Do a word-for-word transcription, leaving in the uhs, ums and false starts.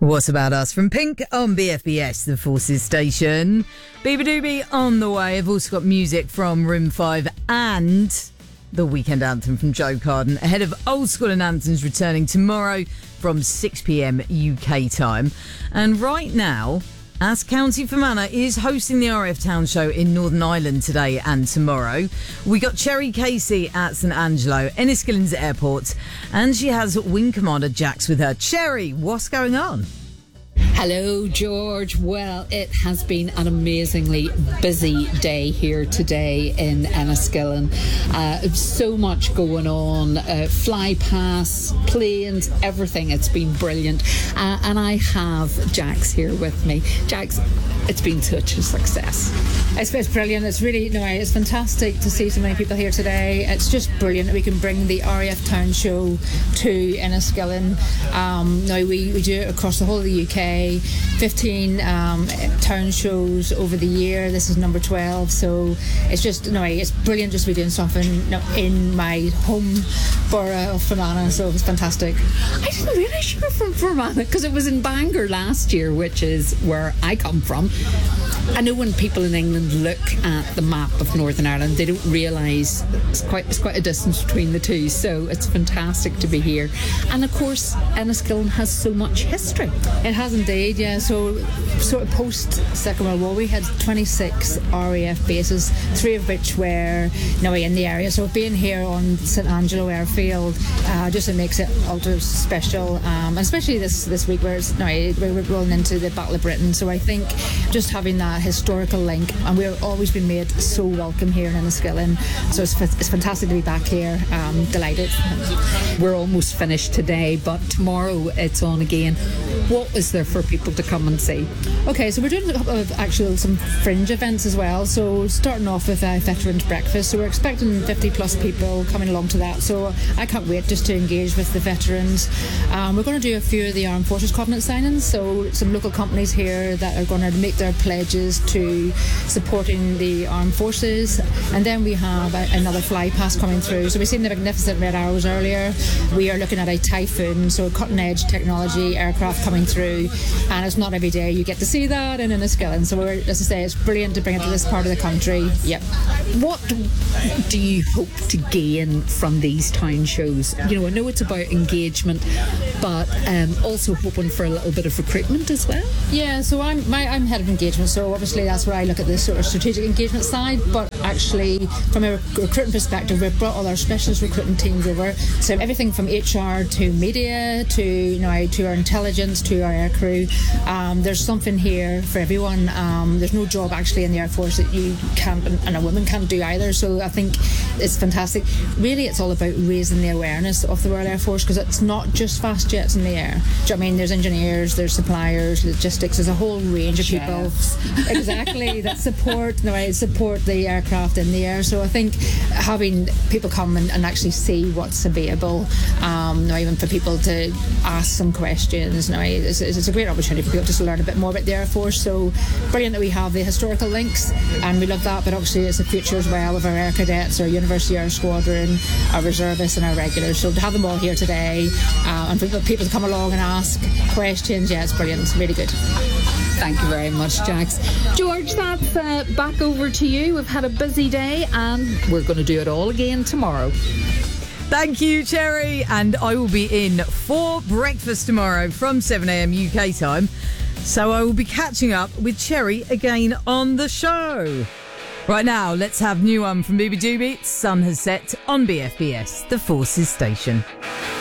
What About Us from Pink on B F B S, the Forces station. Beaver Doobie on the way. I've also got music from Room five and the Weekend Anthem from Joe Carden ahead of Old School and Anthems returning tomorrow from six p.m. U K time. And right now, As County Fermanagh is hosting the R A F Town Show in Northern Ireland today and tomorrow. We got Cherry Casey at St Angelo, Enniskillen's airport, and she has Wing Commander Jax with her. Cherry, what's going on? Hello, George. Well, it has been an amazingly busy day here today in Enniskillen. Uh, so much going on, uh, fly pass, planes, everything. It's been brilliant. Uh, and I have Jax here with me. Jax, it's been such a success. It's, it's brilliant. It's really, no, it's fantastic to see so many people here today. It's just brilliant that we can bring the R A F Town Show to Enniskillen. Um, now, we, we do it across the whole of the U K. fifteen um, town shows over the year. This is number twelve, so it's just no, it's brilliant just to be doing something you know, in my home borough of Fermanagh. So it's fantastic. I didn't realise you were from Fermanagh because it was in Bangor last year, which is where I come from. I know when people in England look at the map of Northern Ireland, they don't realise it's quite it's quite a distance between the two. So it's fantastic to be here, and of course, Enniskillen has so much history. It has indeed, yeah. So, sort of post Second World War, we had twenty-six R A F bases, three of which were you know, in the area. So being here on St Angelo Airfield uh, just it makes it ultra special, um, and especially this this week where it's, no, we're rolling into the Battle of Britain. So I think just having that historical link, and we've always been made so welcome here in Enniskillen. So it's, it's fantastic to be back here. Um, delighted. We're almost finished today, but tomorrow it's on again. What is there for people to come and see? Okay, so we're doing a couple of actual some fringe events as well. So starting off with a veterans breakfast. So we're expecting fifty plus people coming along to that. So I can't wait just to engage with the veterans. Um, we're going to do a few of the Armed Forces Covenant signings. So some local companies here that are going to make their pledges to supporting the armed forces. And then we have a, another fly pass coming through. So we've seen the magnificent red arrows earlier. We are looking at a Typhoon, so cutting edge technology aircraft coming through, and it's not every day you get to see that in Enniskillen. So we're, as I say, it's brilliant to bring it to this part of the country. Yep. What do you hope to gain from these town shows? You know, I know it's about engagement, but um, also hoping for a little bit of recruitment as well. Yeah, so I'm my, I'm head of engagement, so obviously that's where I look at this sort of strategic engagement side, but actually from a recruiting perspective, we've brought all our specialist recruiting teams over, so everything from H R to media to you know to our intelligence to our air crew. Um, there's something here for everyone. Um, there's no job actually in the Air Force that you can't and a woman can't do either, so I think it's fantastic. Really, it's all about raising the awareness of the Royal Air Force, because it's not just fast jets in the air. Do you know what I mean? There's engineers, there's suppliers, logistics, there's a whole range of people exactly that support no, support the aircraft in the air. So I think having people come and, and actually see what's available, um, no, even for people to ask some questions, no, it's, it's a great opportunity for people just to learn a bit more about the Air Force. So brilliant that we have the historical links, and we love that, but obviously it's the future as well of our air cadets, our University Air Squadron, our reservists and our regulars. So to have them all here today, uh, and for people to come along and ask questions, yeah, it's brilliant. It's really good. Thank you very much, Jax. George, that's uh, back over to you. We've had a busy day, and we're going to do it all again tomorrow. Thank you, Cherry. And I will be in for breakfast tomorrow from seven a.m. U K time. So I will be catching up with Cherry again on the show. Right now, let's have new one from Beaver Doobie. Sun has set on B F B S, the Forces station.